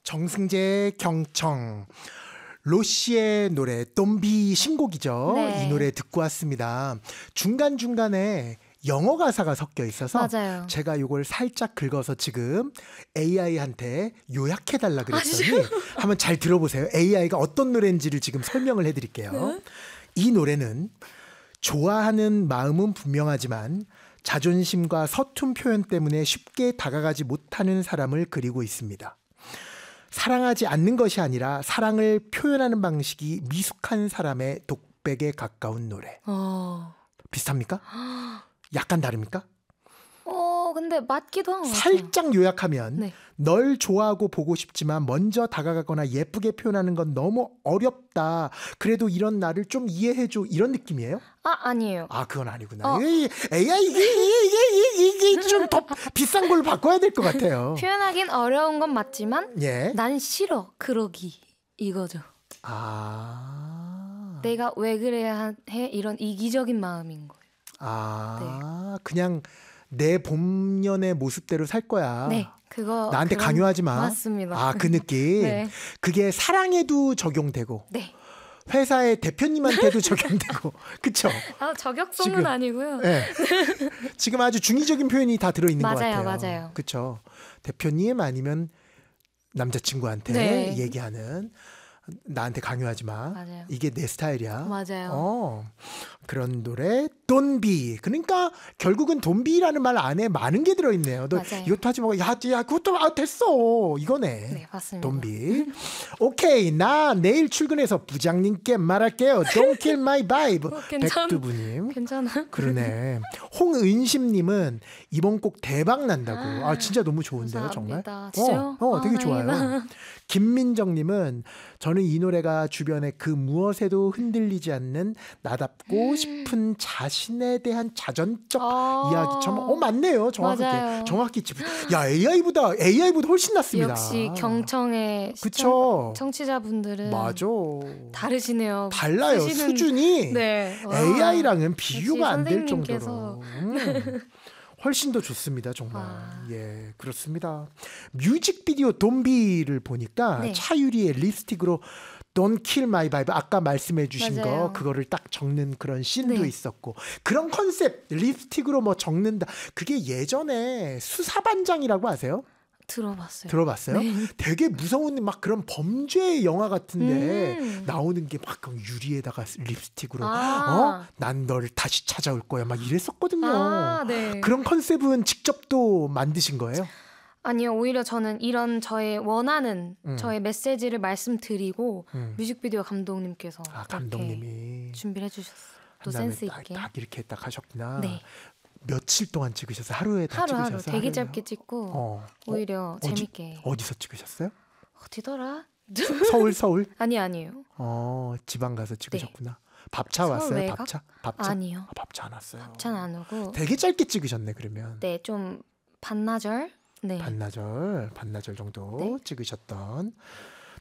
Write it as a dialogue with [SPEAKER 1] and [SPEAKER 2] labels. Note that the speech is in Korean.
[SPEAKER 1] 정승재 경청 로시의 노래 돈비 신곡이죠.
[SPEAKER 2] 네.
[SPEAKER 1] 이 노래 듣고 왔습니다. 중간중간에 영어 가사가 섞여 있어서
[SPEAKER 2] 맞아요.
[SPEAKER 1] 제가 이걸 살짝 긁어서 지금 AI한테 요약해달라 그랬더니 한번 잘 들어보세요. AI가 어떤 노래인지를 지금 설명을 해드릴게요. 이 노래는 좋아하는 마음은 분명하지만 자존심과 서툰 표현 때문에 쉽게 다가가지 못하는 사람을 그리고 있습니다. 사랑하지 않는 것이 아니라 사랑을 표현하는 방식이 미숙한 사람의 독백에 가까운 노래. 비슷합니까? 약간 다릅니까?
[SPEAKER 2] 근데 맞기도 한 것 같아요.
[SPEAKER 1] 살짝 요약하면
[SPEAKER 2] 네.
[SPEAKER 1] 널 좋아하고 보고 싶지만 먼저 다가가거나 예쁘게 표현하는 건 너무 어렵다. 그래도 이런 나를 좀 이해해줘. 이런 느낌이에요?
[SPEAKER 2] 아니에요.
[SPEAKER 1] 그건 아니구나. AI 이게 좀 더 비싼 걸로 바꿔야 될 것 같아요.
[SPEAKER 2] 표현하긴 어려운 건 맞지만
[SPEAKER 1] 예.
[SPEAKER 2] 난 싫어 그러기 이거죠. 내가 왜 그래야 해 이런 이기적인 마음인 거예요.
[SPEAKER 1] 그냥 내 본연의 모습대로 살 거야.
[SPEAKER 2] 네, 그거
[SPEAKER 1] 나한테 강요하지 마.
[SPEAKER 2] 맞습니다.
[SPEAKER 1] 그 느낌.
[SPEAKER 2] 네.
[SPEAKER 1] 그게 사랑에도 적용되고
[SPEAKER 2] 네.
[SPEAKER 1] 회사의 대표님한테도 적용되고. 그쵸?
[SPEAKER 2] 저격송은
[SPEAKER 1] 지금,
[SPEAKER 2] 아니고요.
[SPEAKER 1] 네. 지금 아주 중의적인 표현이 다 들어있는 것 같아요.
[SPEAKER 2] 맞아요.
[SPEAKER 1] 그쵸? 대표님 아니면 남자친구한테
[SPEAKER 2] 네.
[SPEAKER 1] 얘기하는 나한테 강요하지 마.
[SPEAKER 2] 맞아요.
[SPEAKER 1] 이게 내 스타일이야.
[SPEAKER 2] 맞아요.
[SPEAKER 1] 그런 노래 돈비. 그러니까 결국은 돈비라는 말 안에 많은 게 들어있네요. 너
[SPEAKER 2] 맞아요.
[SPEAKER 1] 이것도 하지 말고 야 그것도 됐어. 이거네.
[SPEAKER 2] 네, 맞습니다.
[SPEAKER 1] 돈비. 오케이. 나 내일 출근해서 부장님께 말할게요. Don't kill my vibe. 백두부님.
[SPEAKER 2] 괜찮아.
[SPEAKER 1] 그러네. 홍은심님은 이번 곡 대박 난다고. 진짜 너무 좋은데요, 정말.
[SPEAKER 2] 감사합니다. 진짜요?
[SPEAKER 1] 되게
[SPEAKER 2] 다행이다.
[SPEAKER 1] 좋아요. 김민정님은 저는 이 노래가 주변에 그 무엇에도 흔들리지 않는 나답고 싶은 자신에 대한 자전적 이야기처럼
[SPEAKER 2] 맞네요.
[SPEAKER 1] 정확히 짚. 야 AI보다 훨씬 낫습니다.
[SPEAKER 2] 역시 경청의
[SPEAKER 1] 그쵸?
[SPEAKER 2] 청취자분들은
[SPEAKER 1] 맞아.
[SPEAKER 2] 다르시네요.
[SPEAKER 1] 달라요. 수준이
[SPEAKER 2] 네.
[SPEAKER 1] AI랑은 비교가 안 될
[SPEAKER 2] 선생님께서.
[SPEAKER 1] 정도로. 훨씬 더 좋습니다, 정말. 예, 그렇습니다. 뮤직비디오 돈비를 보니까
[SPEAKER 2] 네.
[SPEAKER 1] 차유리의 립스틱으로 Don't kill my vibe 아까 말씀해 주신
[SPEAKER 2] 맞아요.
[SPEAKER 1] 거 그거를 딱 적는 그런 씬도
[SPEAKER 2] 네.
[SPEAKER 1] 있었고 그런 컨셉 립스틱으로 뭐 적는다. 그게 예전에 수사반장이라고 아세요? 들어봤어요?
[SPEAKER 2] 네.
[SPEAKER 1] 되게 무서운 막 그런 범죄 영화 같은데 나오는 게 막 유리에다가 립스틱으로 난 널 다시 찾아올 거야 막 이랬었거든요.
[SPEAKER 2] 네.
[SPEAKER 1] 그런 컨셉은 직접 또 만드신 거예요?
[SPEAKER 2] 아니요, 오히려 저는 이런 저의 원하는 저의 메시지를 말씀드리고 뮤직비디오 감독님께서
[SPEAKER 1] 감독님이
[SPEAKER 2] 준비를 해주셨어요. 또 센스 있게.
[SPEAKER 1] 딱 이렇게 딱 하셨구나.
[SPEAKER 2] 네.
[SPEAKER 1] 며칠 동안 찍으셨어요? 하루에 다
[SPEAKER 2] 하루
[SPEAKER 1] 찍으셨어요?
[SPEAKER 2] 되게 짧게 찍고 오히려 재밌게.
[SPEAKER 1] 어디서 찍으셨어요?
[SPEAKER 2] 어디더라?
[SPEAKER 1] 서울?
[SPEAKER 2] 아니에요.
[SPEAKER 1] 지방 가서 찍으셨구나. 밥차
[SPEAKER 2] 서울
[SPEAKER 1] 왔어요?
[SPEAKER 2] 외곽?
[SPEAKER 1] 밥차?
[SPEAKER 2] 아니요.
[SPEAKER 1] 밥차 안 왔어요.
[SPEAKER 2] 밥차는 안 오고.
[SPEAKER 1] 되게 짧게 찍으셨네 그러면.
[SPEAKER 2] 네, 좀 반나절. 네.
[SPEAKER 1] 반나절 정도
[SPEAKER 2] 네.
[SPEAKER 1] 찍으셨던.